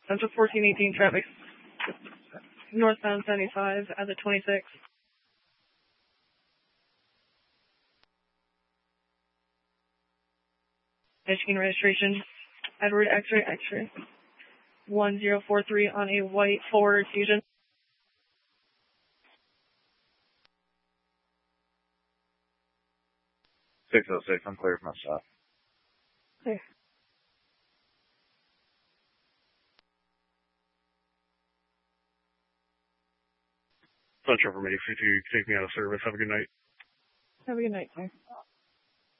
Central 1418 traffic. Northbound 75 at the 26. Michigan registration. Edward X-ray X-ray. 1043 on a white Ford Fusion. .606, I'm clear from my stop. Clear. Central from 852, take me out of service. Have a good night. Have a good night, sir.